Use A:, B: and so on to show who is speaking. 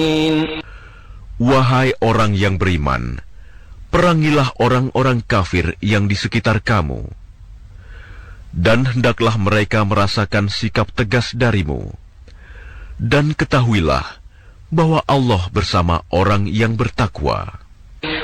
A: Wahai orang yang beriman, perangilah orang-orang kafir yang di sekitar kamu, dan hendaklah mereka merasakan sikap tegas darimu. Dan ketahuilah bahwa Allah bersama orang yang bertakwa.